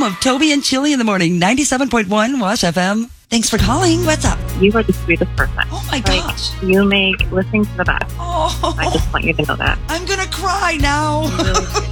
home of Toby and Chili in the morning, 97.1 Wash FM. Thanks for calling. What's up? You are the sweetest person. Oh my gosh. You make listening to the best. Oh, I just want you to know that. I'm going to cry now. You really do.